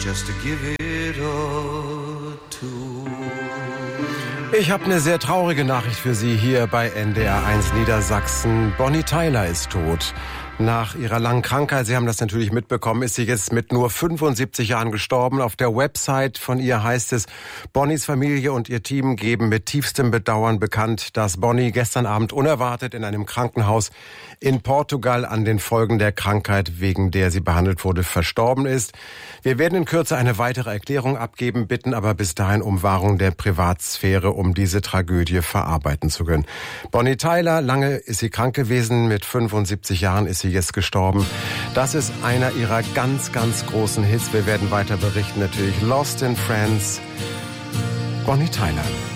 just to give it all to. Ich habe eine sehr traurige Nachricht für Sie hier bei NDR1 Niedersachsen. Bonnie Tyler ist tot. Nach ihrer langen Krankheit, Sie haben das natürlich mitbekommen, ist sie jetzt mit nur 75 Jahren gestorben. Auf der Website von ihr heißt es, Bonnies Familie und ihr Team geben mit tiefstem Bedauern bekannt, dass Bonnie gestern Abend unerwartet in einem Krankenhaus in Portugal an den Folgen der Krankheit, wegen der sie behandelt wurde, verstorben ist. Wir werden in Kürze eine weitere Erklärung abgeben, bitten aber bis dahin um Wahrung der Privatsphäre, um diese Tragödie verarbeiten zu können. Bonnie Tyler, lange ist sie krank gewesen, mit 75 Jahren ist sie jetzt gestorben. Das ist einer ihrer ganz, ganz großen Hits. Wir werden weiter berichten natürlich. Lost in France, Bonnie Tyler.